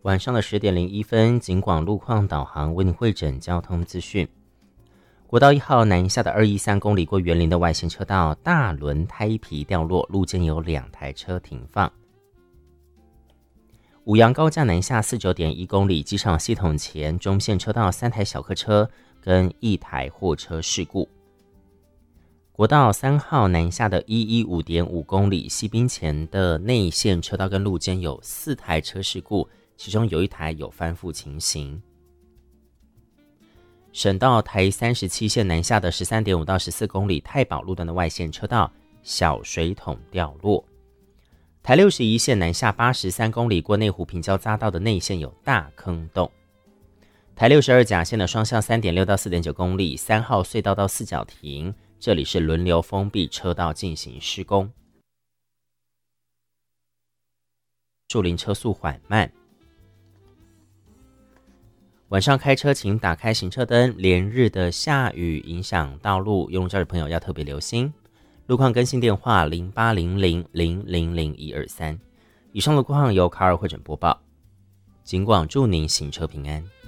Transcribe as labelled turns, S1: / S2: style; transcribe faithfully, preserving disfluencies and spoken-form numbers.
S1: 晚上的十点零一分，警广路况导航为你汇整交通资讯。国道一号南下的二一三公里过园林的外线车道，大轮胎皮掉落，路肩有两台车停放。五杨高架南下四九点一公里，机场系统前中线车道三台小客车跟一台货车事故。国道三号南下的一一五点五公里，西滨前的内线车道跟路肩有四台车事故，其中有一台有翻覆情形。省道台三十七线南下的十三点五到十四公里，太保路段的外线车道小水桶掉落。台六十一线南下八十三公里，过内湖平交匝道的内线有大坑洞。台六十二甲线的双向 三点六到四点九公里，三号隧道到四角亭，这里是轮流封闭车道进行施工，树林车速缓慢。晚上开车请打开行车灯，连日的下雨影响道路，用路驾驶朋友要特别留心。路况更新电话零八零零零零零一二三。以上路况由卡尔汇整播报，警广祝您行车平安。